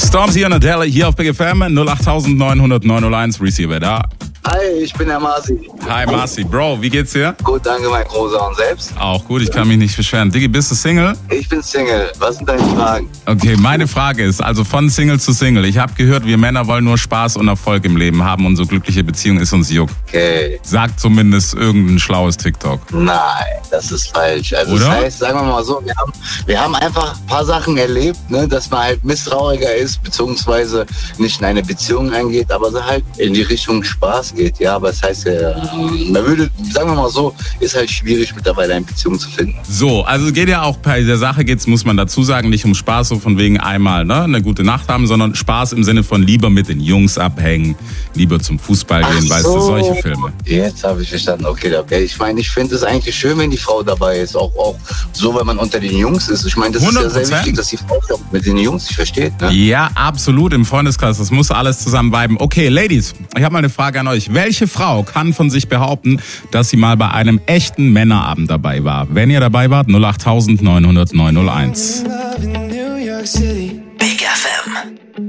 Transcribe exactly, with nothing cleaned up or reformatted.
Stormzy und Adele hier auf Big F M null acht neun null neun null eins. Receiver da. Hi, ich bin der Marci. Hi Marci. Bro, wie geht's dir? Gut, danke, mein Großer. Und selbst? Auch gut, ich kann mich nicht beschweren. Diggi, bist du Single? Ich bin Single. Was sind deine Fragen? Okay, meine Frage ist, also von Single zu Single. Ich habe gehört, wir Männer wollen nur Spaß und Erfolg im Leben haben und so glückliche Beziehung ist uns juckt. Okay. Sagt zumindest irgendein schlaues TikTok. Nein, das ist falsch. Also Oder? Das heißt, sagen wir mal so, wir haben, wir haben einfach ein paar Sachen erlebt, ne, dass man halt misstrauiger ist, beziehungsweise nicht in eine Beziehung eingeht, aber so halt in die Richtung Spaß geht. Ja, aber das heißt ja, man würde, sagen wir mal so, ist halt schwierig mittlerweile eine Beziehung zu finden. So, also geht ja auch bei der Sache geht's, muss man dazu sagen, nicht um Spaß, so von wegen einmal ne, eine gute Nacht haben, sondern Spaß im Sinne von lieber mit den Jungs abhängen, lieber zum Fußball gehen, Ach weißt so. du, solche Filme. Jetzt habe ich verstanden. Okay, okay. Ich meine, ich finde es eigentlich schön, wenn die Frau dabei ist. Auch, auch so, wenn man unter den Jungs ist. Ich meine, das hundert ist ja sehr Prozent. wichtig, dass die Frau auch mit den Jungs sich versteht. Ne? Ja, absolut, im Freundeskreis, das muss alles zusammen viben. Okay, Ladies, ich habe mal eine Frage an euch. Welche Frau kann von sich behaupten, dass sie mal bei einem echten Männerabend dabei war? Wenn ihr dabei wart, null acht neun null neun null eins. Love in New York City.